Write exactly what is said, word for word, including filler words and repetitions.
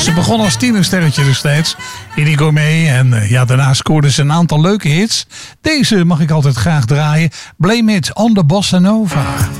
Ze begon als tienersterretje destijds in die gourmet. En uh, ja, daarna scoorde ze een aantal leuke hits. Deze mag ik altijd graag draaien. Blame It on the Bossa Nova.